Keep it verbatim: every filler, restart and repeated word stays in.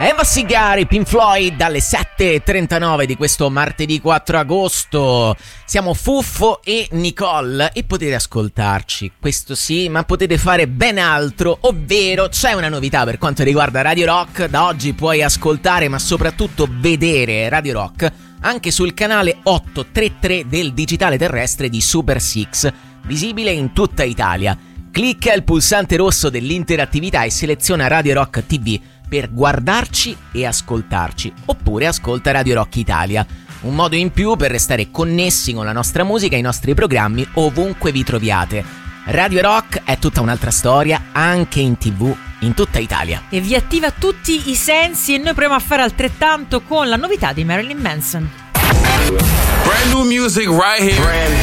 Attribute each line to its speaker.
Speaker 1: Emma Sigari, Pink Floyd, dalle sette e trentanove di questo martedì quattro agosto. Siamo Fuffo e Nicole e potete ascoltarci, questo sì, ma potete fare ben altro, ovvero c'è una novità per quanto riguarda Radio Rock. Da oggi puoi ascoltare, ma soprattutto vedere Radio Rock anche sul canale ottocentotrentatré del digitale terrestre di Super Six, visibile in tutta Italia. Clicca il pulsante rosso dell'interattività e seleziona Radio Rock T V per guardarci e ascoltarci, oppure ascolta Radio Rock Italia, un modo in più per restare connessi con la nostra musica e i nostri programmi ovunque vi troviate. Radio Rock è tutta un'altra storia, anche in tv in tutta Italia.
Speaker 2: E vi attiva tutti i sensi, e noi proviamo a fare altrettanto con la novità di Marilyn Manson.
Speaker 3: Brand new music right here. Brand